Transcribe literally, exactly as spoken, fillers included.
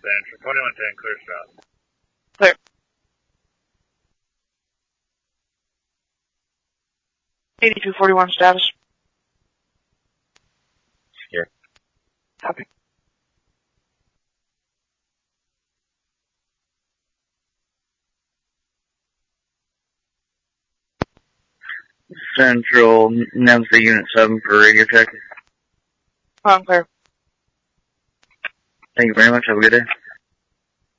Central, twenty-one ten, clear shot. Clear. eighty-two forty-one status. Here. Copy. Central, now's the Unit seven for radio check. I'm clear. Thank you very much. Have a good day.